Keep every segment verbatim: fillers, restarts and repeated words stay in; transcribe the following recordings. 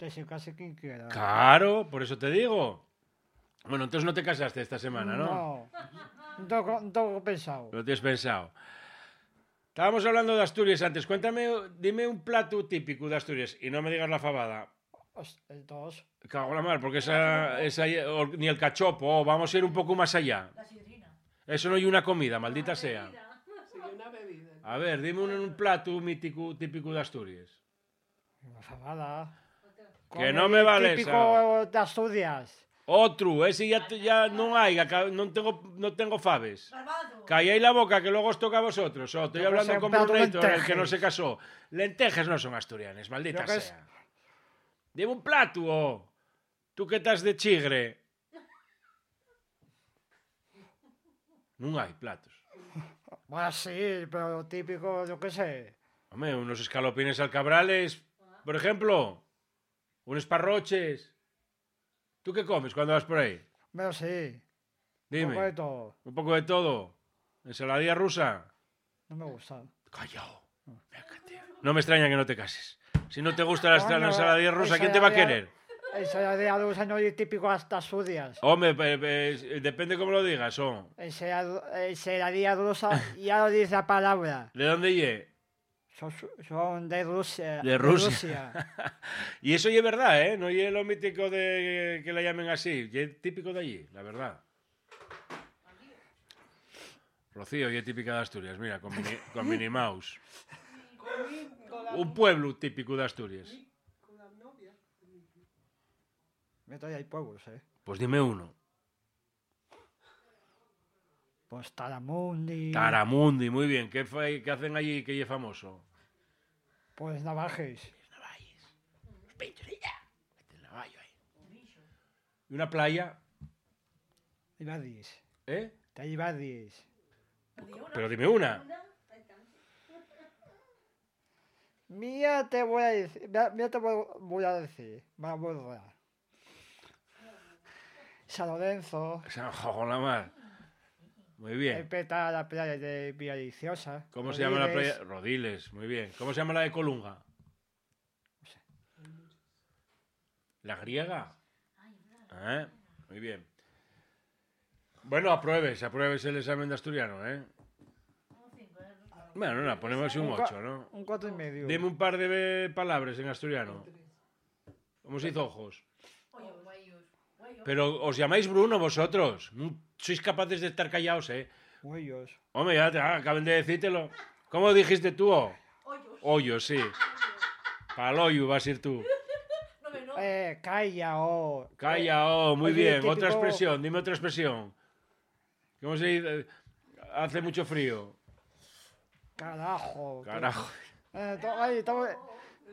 Te se case quien quiera. Claro, por eso te digo. Bueno, entonces no te casaste esta semana, ¿no? No, no tengo, no tengo pensado. Lo tienes pensado. Estábamos hablando de Asturias antes. Cuéntame, dime un plato típico de Asturias y no me digas la fabada. Dos. Cago en la mar, porque esa, esa o, ni el cachopo, oh, vamos a ir un poco más allá. La sidrina. Eso no hay una comida, maldita sea. Sí, una bebida. A ver, dime un, un plato mítico típico de Asturias. Una fabada. Que no me vale típico de Asturias. Otro, ese ya, ya no hay, no tengo, no tengo faves. Barbado. Calláis la boca, que luego os toca a vosotros. Oh, estoy Yo que hablando sé, con un plato de Brunator, el que lentejas. no se casó. Lentejas no son asturianes, maldita Yo que sea. Dime un plato, oh. Tú que estás de chigre. No hay platos. Bueno, sí, pero típico, yo qué sé. Hombre, unos escalopines alcabrales, por ejemplo. Unos parroches. ¿Tú qué comes cuando vas por ahí? Pero sí. Dime. Un poco de todo. Un poco de todo. Ensaladilla rusa. No me gusta. Callao. No me extraña que no te cases. Si no te gusta la, Coño, la ensaladilla rusa, ¿quién te va a ensaladilla- querer? Ensaladilla rusa no es típico hasta Asturias. Hombre, pe- pe- depende cómo lo digas, oh. Ensalad- Ensaladilla rusa, ya lo dice la palabra. ¿De dónde ye? Son, son de Rusia. De Rusia. Y eso es verdad, ¿eh? No es lo mítico de que la llamen así. Es típico de allí, la verdad. Rocío, y es típica de Asturias, mira, con, mini, con Minnie Mouse. Con la, Un pueblo típico de Asturias. con la novia. Me trae hay pueblos, ¿eh? Pues dime uno. Pues Taramundi. Taramundi, muy bien. ¿Qué, fue- qué hacen allí que es famoso? Pues Navajes. Navalles. Los pechos y ya. Mete el navallo ahí. ¿Y una playa? Ibadis. ¿Eh? Te Ibadis. Pero dime una. Mira te voy a decir. Mira, mira te voy, voy a decir. Vamos a San Lorenzo. San Jojo la mar. Muy El bien. peta la playa de Villaliciosa. ¿Cómo se llama la Rodiles. playa? Rodiles, muy bien. ¿Cómo se llama la de Colunga? ¿La griega? ¿Eh? Muy bien. Bueno, apruebes, apruebes el examen de asturiano, ¿eh? Bueno, no, ponemos así un Un cua- ocho, ¿no? Un cuatro y medio. Dime un par de palabras en asturiano. ¿Cómo se dice ojos? Pero os llamáis Bruno vosotros. No sois capaces de estar callados, ¿eh? Huellos. Hombre, ya te, ah, acaben de decírtelo. ¿Cómo dijiste tú? Oh? Hoyos. Hoyo, sí. Paloyo vas a ir tú. No me no. Eh, calla, oh. Calla, oh, muy Oye, bien. típico- Otra expresión, dime otra expresión. ¿Cómo se dice? Hace mucho frío. Carajo. Carajo. Eh, to- ahí, to- eh.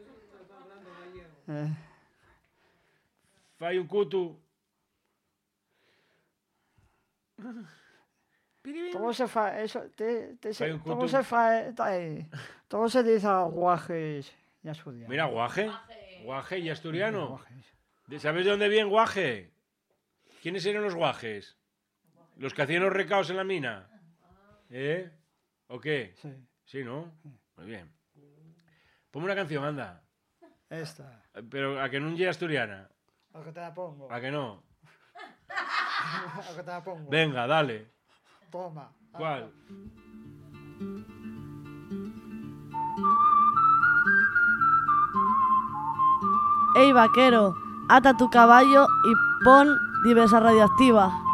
Fai un cutu. ¿Cómo se fa? Eso, te, te, Fai un ¿Cómo cutu. se fa? eh, ta- eh, ¿Cómo se dice guajes y asturiano? Mira, guaje. Guaje y asturiano. Guajes. ¿Sabes de dónde viene guaje? ¿Quiénes eran los guajes? Los que hacían los recaos en la mina. ¿Eh? ¿O qué? Sí, Sí, ¿no? Muy bien. Ponme una canción, anda. esta. Pero a que no llegue asturiana. ¿A que te la pongo? A que no. ¿A que te la pongo? Venga, dale. Toma. ¿Cuál? Ey vaquero, ata tu caballo y pon diversa radioactiva.